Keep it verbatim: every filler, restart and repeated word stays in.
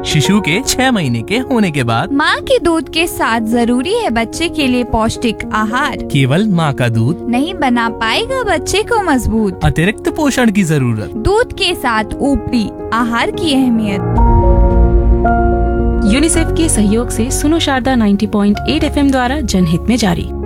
शिशु के छह महीने के होने के बाद माँ के दूध के साथ जरूरी है बच्चे के लिए पौष्टिक आहार। केवल माँ का दूध नहीं बना पाएगा बच्चे को मजबूत। अतिरिक्त पोषण की जरूरत। दूध के साथ ऊपरी आहार की अहमियत। यूनिसेफ के सहयोग से सुनो शारदा नब्बे पॉइंट आठ एफ एम द्वारा जनहित में जारी।